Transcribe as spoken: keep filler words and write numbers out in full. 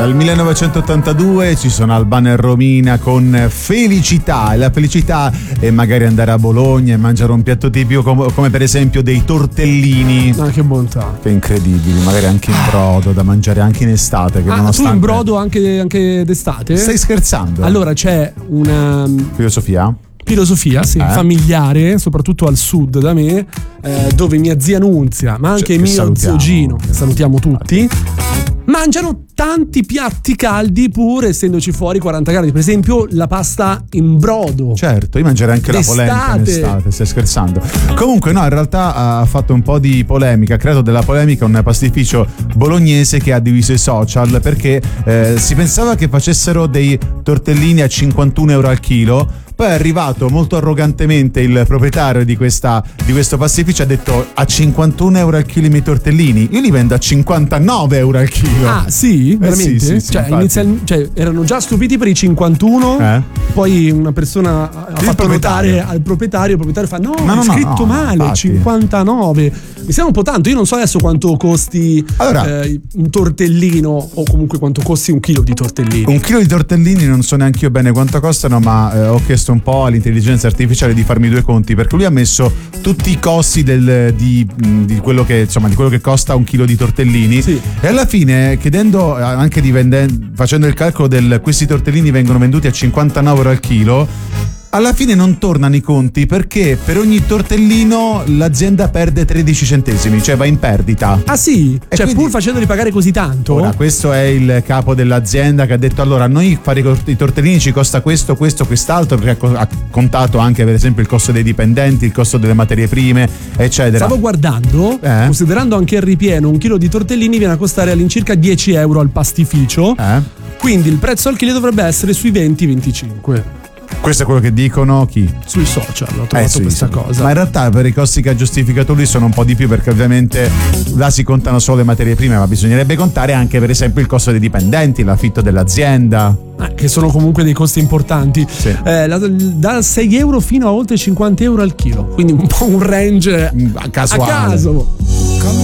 Dal millenovecentottantadue ci sono Albano e Romina con Felicità, e la felicità è magari andare a Bologna e mangiare un piatto tipico come, come per esempio dei tortellini. Ah, che bontà. Che incredibili, magari anche in brodo, da mangiare anche in estate. Che ah, nonostante... tu in brodo anche, anche d'estate? Stai scherzando? Allora c'è una filosofia? Filosofia, sì, eh? familiare, soprattutto al sud da me, eh, dove mia zia Nunzia, ma anche cioè, mio salutiamo. zio Gino, che salutiamo tutti, mangiano tanti piatti caldi pur essendoci fuori quaranta gradi. Per esempio la pasta in brodo. Certo, io mangerei anche d'estate. La polenta in estate, stai scherzando. Comunque no, in realtà ha fatto un po' di polemica, ha creato della polemica un pastificio bolognese che ha diviso i social perché eh, si pensava che facessero dei tortellini a cinquantuno euro al chilo. Poi è arrivato molto arrogantemente il proprietario di questa di questo pastificio e ha detto: a cinquantuno euro al chilo i miei tortellini, io li vendo a cinquantanove euro al chilo. Ah sì? Veramente? Eh, sì, sì, sì, cioè, inizial... cioè erano già stupiti per i cinquantuno, eh? Poi una persona ha il fatto notare al proprietario, il proprietario fa: no, no è no, scritto no, male, infatti. cinquantanove. Mi sembra un po' tanto, io non so adesso quanto costi allora, eh, un tortellino, o comunque quanto costi un chilo di tortellini. Un chilo di tortellini non so neanche io bene quanto costano, ma eh, ho chiesto un po' all'intelligenza artificiale di farmi due conti, perché lui ha messo tutti i costi del, di, di quello che insomma di quello che costa un chilo di tortellini, sì. E alla fine, chiedendo anche di vendere, facendo il calcolo del questi tortellini vengono venduti a cinquantanove euro al chilo, alla fine non tornano i conti perché per ogni tortellino l'azienda perde tredici centesimi, cioè va in perdita. Ah sì? E cioè quindi, pur facendoli pagare così tanto? Ora, questo è il capo dell'azienda che ha detto: allora, a noi fare i tortellini ci costa questo, questo, quest'altro, perché ha contato anche per esempio il costo dei dipendenti, il costo delle materie prime, eccetera. Stavo guardando, eh? considerando anche il ripieno, un chilo di tortellini viene a costare all'incirca dieci euro al pastificio, eh? Quindi il prezzo al chilo dovrebbe essere sui venti venticinque. Questo è quello che dicono chi? Sui social ho trovato eh, sì, questa sì. cosa. Ma in realtà per i costi che ha giustificato lui sono un po' di più, perché ovviamente là si contano solo le materie prime, ma bisognerebbe contare anche per esempio il costo dei dipendenti, l'affitto dell'azienda, eh, che sono comunque dei costi importanti, sì. eh, da, da sei euro fino a oltre cinquanta euro al chilo, quindi un po' un range casuale. a caso.